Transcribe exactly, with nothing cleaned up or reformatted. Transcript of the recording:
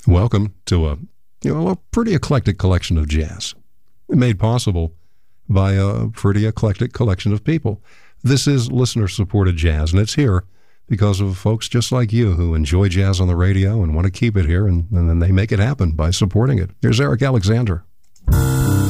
Welcome to a, you know, a pretty eclectic collection of jazz, made possible by a pretty eclectic collection of people. This is listener-supported jazz, and it's here because of folks just like you who enjoy jazz on the radio and want to keep it here, and, and then they make it happen by supporting it. Here's Eric Alexander.